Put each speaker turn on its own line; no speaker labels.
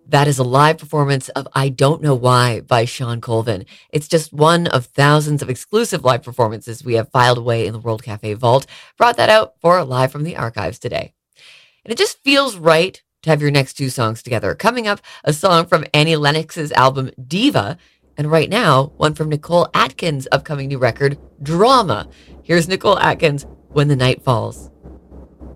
That is a live performance of I Don't Know Why by Sean Colvin. It's just one of thousands of exclusive live performances we have filed away in the World Cafe vault. Brought that out for Live from the Archives today. And it just feels right to have your next two songs together. Coming up, a song from Annie Lennox's album Diva, and right now, one from Nicole Atkins' upcoming new record, Drama. Here's Nicole Atkins, When the Night Falls.